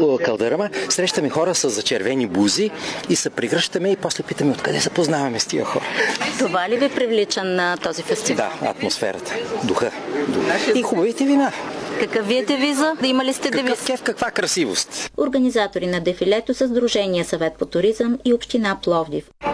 Калдъръма, срещаме хора с зачервени бузи и се прегръщаме и после питаме откъде се познаваме с тия хора. Това ли ви привлича на този фестивал? Да, атмосферата, духа. И хубавите вина. Какъв ви е девиза? Да има ли сте девиз? Какъв кеф, каква красивост. Организатори на дефилето са Сдружение Съвет по туризъм и Община Пловдив.